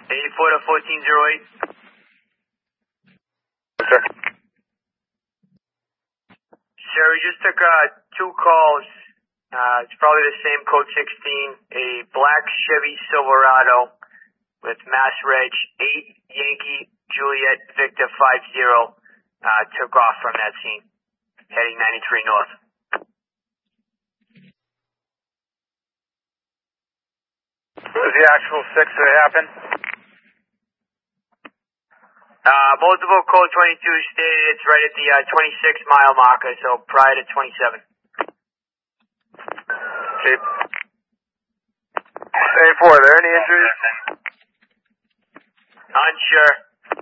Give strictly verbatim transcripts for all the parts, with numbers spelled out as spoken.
eighty-four to fourteen oh eight. Yes, sir. Sir, we just took uh, two calls. Uh, it's probably the same code sixteen. A black Chevy Silverado with Mass Reg eight Yankee Juliet Victor five zero uh, took off from that scene, heading ninety-three north. What was the actual six that happened? Uh, multiple code twenty-two stated it's right at the uh, twenty-six mile marker, so prior to twenty-seven. Okay. eighty-four, are there any injuries? Unsure.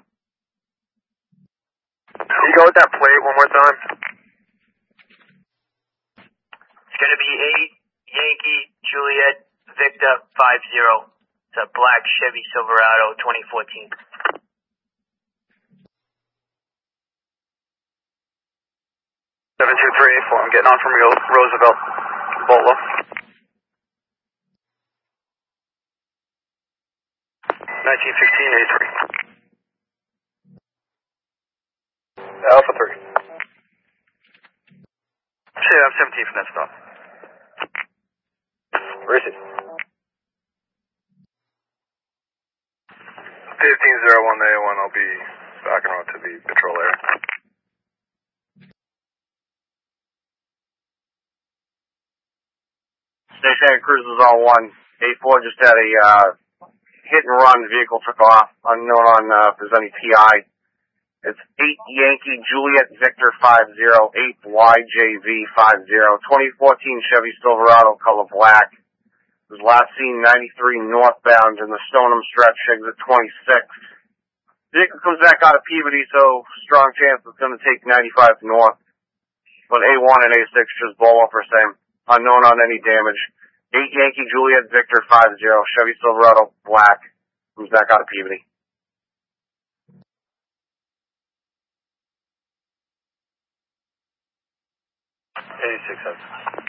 Can you go with that plate one more time? It's going to be eight Yankee Juliet Victor five zero. It's a black Chevy Silverado twenty fourteen. seven two three eight four, I'm getting on from Roosevelt, Bolo. nineteen fifteen eighty-three. Alpha three. Shit, I'm seventeen from that stop. Where is it? fifteen oh one A one, I'll be backing out to the patrol area. Station Cruises on one. eight four just had a uh, hit and run. Vehicle took off. Unknown on uh, if there's any P I. It's eight Yankee Juliet Victor five zero, eight Y J V five zero, twenty fourteen Chevy Silverado, color black. It was last seen ninety-three northbound in the Stoneham stretch, exit twenty-six. Vehicle comes back out of Peabody, so strong chance it's going to take ninety-five north. But A one and A six just blow up for same. Unknown on any damage. eight Yankee Juliet Victor five zero, Chevy Silverado black. Comes back out of Peabody. eighty-six.